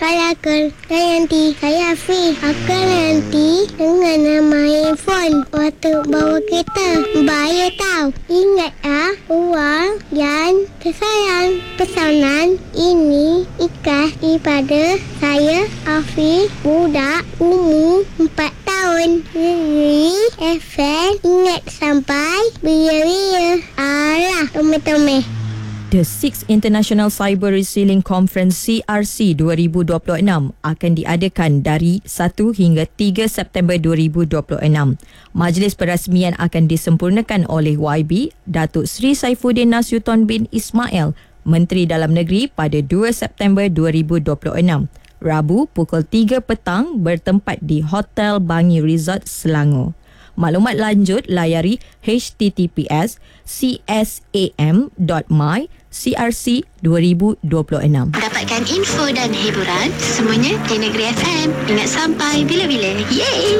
Walaupun nanti saya Afiq akan nanti dengan nama handphone waktu bawa kereta. Bahaya tau. Ingat uang dan tersayang. Pesanan ini ikhlas daripada saya Afiq, budak umur 4 tahun. FM ingat sampai bila-bila. Alah, tome-tome. The 6th International Cyber Resilient Conference CRC 2026 akan diadakan dari 1 hingga 3 September 2026. Majlis perasmian akan disempurnakan oleh YB Datuk Seri Saifuddin Nasution bin Ismail, Menteri Dalam Negeri pada 2 September 2026. Rabu pukul 3 petang bertempat di Hotel Bangi Resort Selangor. Maklumat lanjut layari https://csam.my/crc2026. Dapatkan info dan hiburan semuanya di Negeri FM. Ingat sampai bila-bila. Yeay!